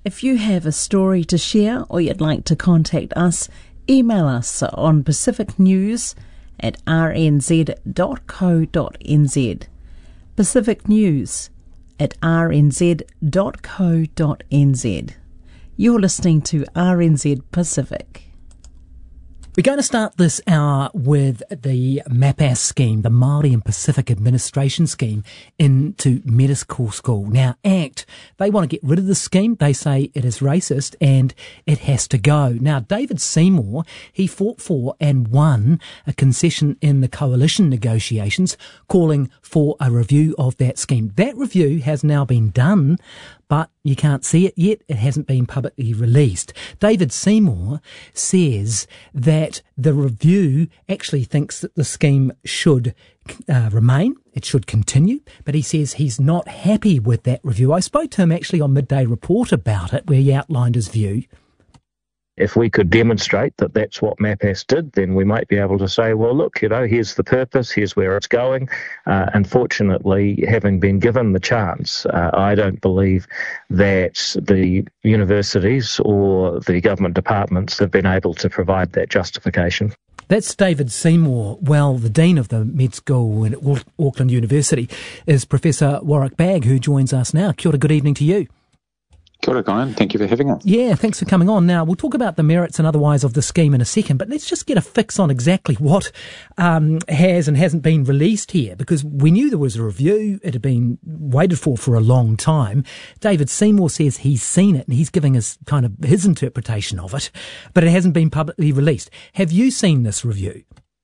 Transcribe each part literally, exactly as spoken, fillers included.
If you have a story to share or you'd like to contact us, email us on pacific news at r n z dot co dot n z. Pacific News at r n z dot co dot n z. You're listening to R N Z Pacific. We're going to start this hour with the MAPAS scheme, the Māori and Pacific Administration Scheme, into medical school. Now, ACT, they want to get rid of the scheme. They say it is racist and it has to go. Now, David Seymour, he fought for and won a concession in the coalition negotiations, calling for a review of that scheme. That review has now been done, but you can't see it yet. It hasn't been publicly released. David Seymour says that the review actually thinks that the scheme should uh, remain, it should continue, but he says he's not happy with that review. I spoke to him actually on Midday Report about it, where he outlined his view. If we could demonstrate that that's what MAPAS did, then we might be able to say, well, look, you know, here's the purpose, here's where it's going. Uh, unfortunately, having been given the chance, uh, I don't believe that the universities or the government departments have been able to provide that justification. That's David Seymour. Well, the Dean of the Med School at Auckland University is Professor Warwick Bagg, who joins us now. Kia ora, good evening to you. Kia ora, Guyon. Thank you for having us. Yeah, thanks for coming on. Now, we'll talk about the merits and otherwise of the scheme in a second, but let's just get a fix on exactly what um, has and hasn't been released here, because we knew there was a review. It had been waited for for a long time. David Seymour says he's seen it and he's giving us kind of his interpretation of it, but it hasn't been publicly released. Have you seen this review?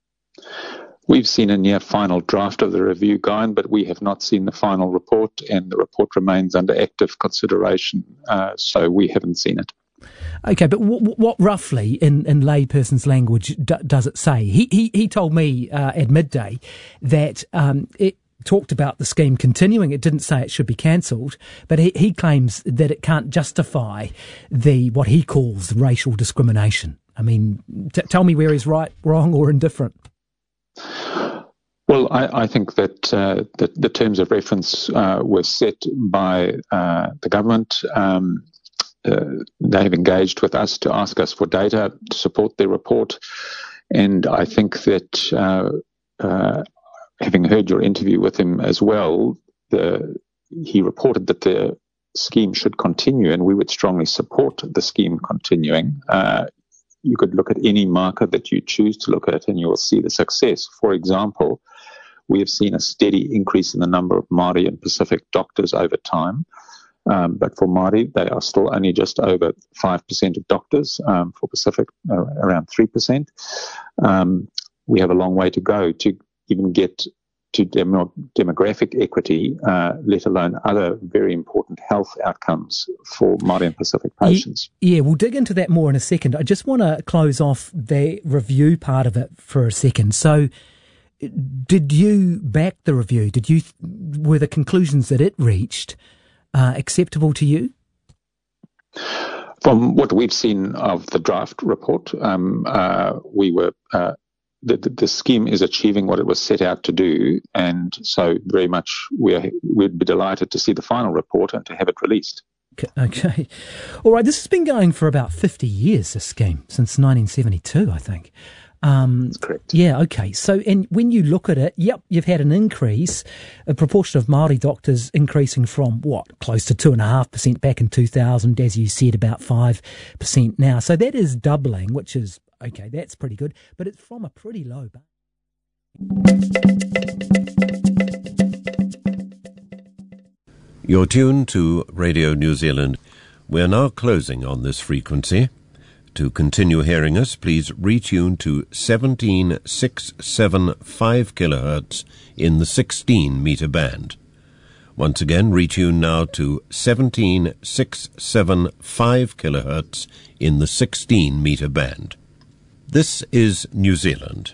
We've seen a near final draft of the review, Guyon, but we have not seen the final report, and the report remains under active consideration, uh, so we haven't seen it. Okay, but w- what roughly, in, in layperson's language, d- does it say? He he, he told me uh, at midday that um, it talked about the scheme continuing. It didn't say it should be cancelled, but he, he claims that it can't justify the what he calls racial discrimination. I mean, t- tell me where he's right, wrong, or indifferent. Well, I, I think that uh, the, the terms of reference uh, were set by uh, the government. Um, uh, they have engaged with us to ask us for data to support their report. And I think that uh, uh, having heard your interview with him as well, the, he reported that the scheme should continue, and we would strongly support the scheme continuing. Uh, You could look at any marker that you choose to look at and you will see the success. For example, we have seen a steady increase in the number of Māori and Pacific doctors over time. Um, but for Māori, they are still only just over five percent of doctors. Um, for Pacific, uh, around three percent. Um, we have a long way to go to even get to demo- demographic equity, uh, let alone other very important health outcomes for Māori and Pacific patients. Yeah, we'll dig into that more in a second. I just want to close off the review part of it for a second. So, did you back the review? Did you were the conclusions that it reached uh, acceptable to you? From what we've seen of the draft report, um, uh, we were. Uh, The, the, the scheme is achieving what it was set out to do, and so very much we're, we'd be delighted to see the final report and to have it released. Okay. All right, this has been going for about fifty years, this scheme, since nineteen seventy-two, I think. Um, That's correct. Yeah, okay. So, and when you look at it, yep, you've had an increase, a proportion of Māori doctors increasing from, what, close to two point five percent back in two thousand, as you said, about five percent now. So that is doubling, which is, okay, that's pretty good, but it's from a pretty low base. You're tuned to Radio New Zealand. We're now closing on this frequency. To continue hearing us, please retune to seventeen six seven five kilohertz in the sixteen meter band. Once again, retune now to seventeen six seven five kilohertz in the sixteen meter band. This is New Zealand.